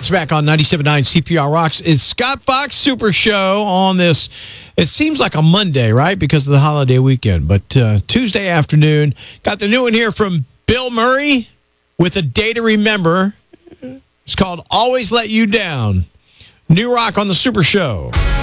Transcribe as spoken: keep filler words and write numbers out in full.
It's back on ninety-seven point nine C P R Rocks. It's Scott Fox Super Show on this. It seems like a Monday, right? Because of the holiday weekend. But uh, Tuesday afternoon, got the new one here from Bill Murray with a day to remember. It's called Always Let You Down. New rock on the Super Show.